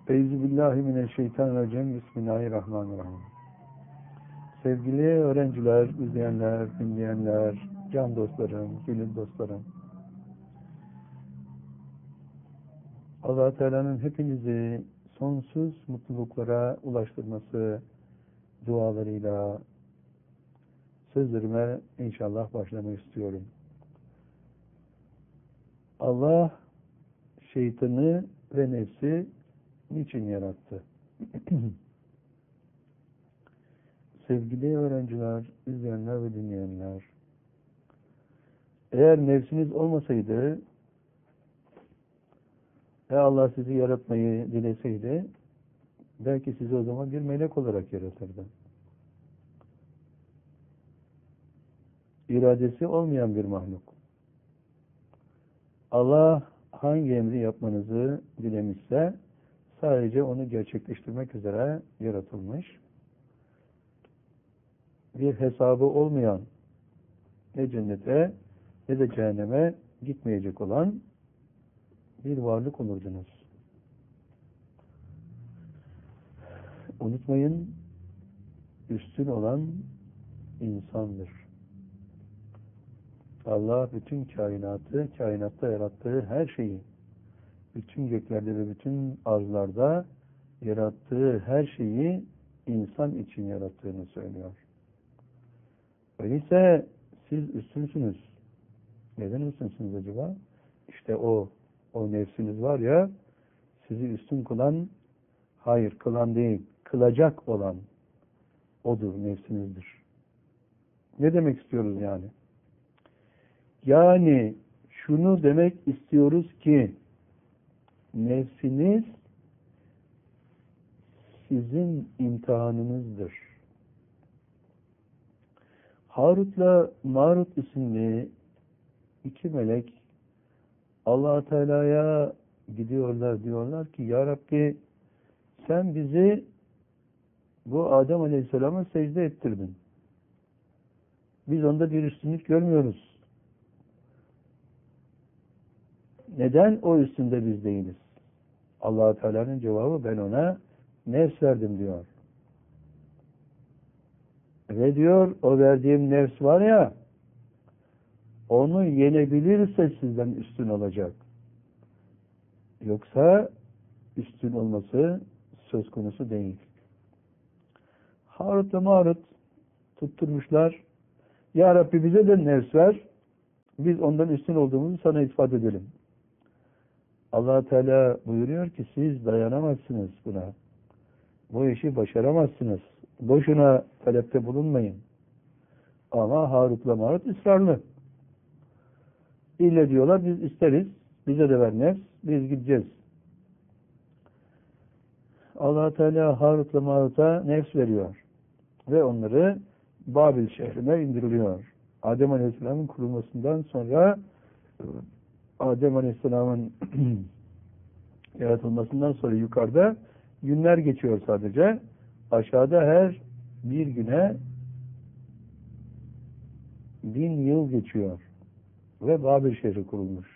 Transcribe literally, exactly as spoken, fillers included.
Euzubillahimineşşeytanirracim. Bismillahirrahmanirrahim. Sevgili öğrenciler, izleyenler, dinleyenler, can dostlarım, gönül dostlarım. Allah-u Teala'nın hepinizi sonsuz mutluluklara ulaştırması dualarıyla sözlerime inşallah başlamak istiyorum. Allah şeytanı ve nefsi niçin yarattı? Sevgili öğrenciler, izleyenler ve dinleyenler, eğer nefsiniz olmasaydı ve Allah sizi yaratmayı dileseydi, belki sizi o zaman bir melek olarak yaratırdı. İradesi olmayan bir mahluk. Allah hangi emri yapmanızı dilemişse sadece onu gerçekleştirmek üzere yaratılmış. Bir hesabı olmayan, ne cennete ne de cehenneme gitmeyecek olan bir varlık olurdunuz. Unutmayın, üstün olan insandır. Allah bütün kainatı, kainatta yarattığı her şeyi, bütün göklerde ve bütün arzlarda yarattığı her şeyi insan için yarattığını söylüyor. Öyleyse siz üstünsünüz. Neden üstünsünüz acaba? İşte o, o nefsiniz var ya, sizi üstün kılan, hayır kılan değil, kılacak olan odur, nefsinizdir. Ne demek istiyoruz yani? Yani şunu demek istiyoruz ki nefsiniz sizin imtihanınızdır. Harut'la Marut isimli iki melek Allah-u Teala'ya gidiyorlar, diyorlar ki Ya Rabbi sen bizi bu Adem Aleyhisselam'a secde ettirdin. Biz onda bir üstünlük görmüyoruz. Neden o üstünde biz değiliz? Allah-u Teala'nın cevabı ben ona nefs verdim diyor. Ve diyor o verdiğim nefs var ya onu yenebilirse sizden üstün olacak. Yoksa üstün olması söz konusu değil. Harut ve Marut tutturmuşlar. Ya Rabbi bize de nefs ver. Biz ondan üstün olduğumuzu sana ispat edelim. Allah Teala buyuruyor ki siz dayanamazsınız buna. Bu işi başaramazsınız. Boşuna talepte bulunmayın. Ama Harut'la Marut ısrarlı. İlle diyorlar biz isteriz. Bize de ver nefs. Biz gideceğiz. Allah Teala Harut'la Marut'a nefs veriyor. Ve onları Babil şehrine indiriliyor. Adem Aleyhisselam'ın kurulmasından sonra Adem Aleyhisselam'ın yaratılmasından sonra yukarıda günler geçiyor sadece. Aşağıda her bir güne bin yıl geçiyor. Ve Babil şehri kurulmuş.